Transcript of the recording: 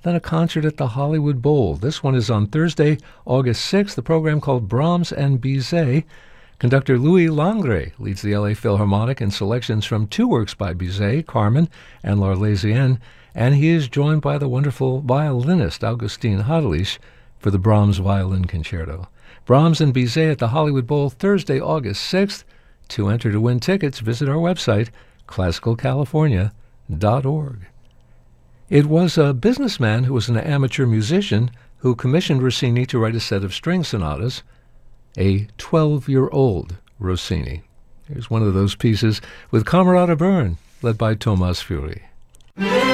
then a concert at the Hollywood Bowl. This one is on Thursday, August 6th, the program called Brahms and Bizet. Conductor Louis Langre leads the LA Philharmonic in selections from two works by Bizet, Carmen and L'Arlésienne, and he is joined by the wonderful violinist Augustin Harlich for the Brahms Violin Concerto. Brahms and Bizet at the Hollywood Bowl, Thursday, August 6th. To enter to win tickets, visit our website, classicalcalifornia.org. It was a businessman who was an amateur musician who commissioned Rossini to write a set of string sonatas, a 12-year-old Rossini. Here's one of those pieces with Camerata Bern, led by Thomas Fury.